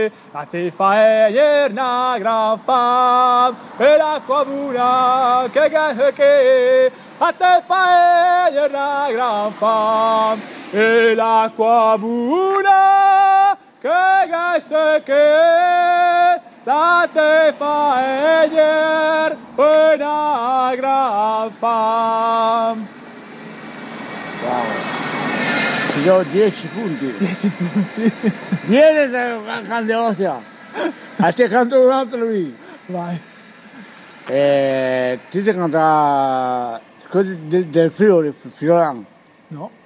La te fa una gran fame e l'acqua buona che a te fa una gran fame e l'acqua buona che la te fa una gran fame. Wow. Ti do 10 punti. 10 punti. Vieni cante Ostia. A te canto un altro lui. Vai. Ti canta del Friuli, Friulano. No.